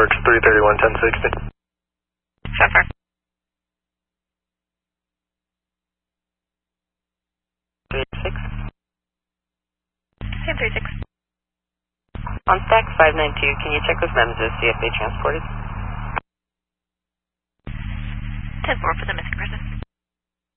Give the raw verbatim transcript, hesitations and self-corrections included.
works, three thirty-one, ten sixty. So far. three six. Same three six. On stack five nine two, can you check with M E M S to see if they transported? ten four for the missing person.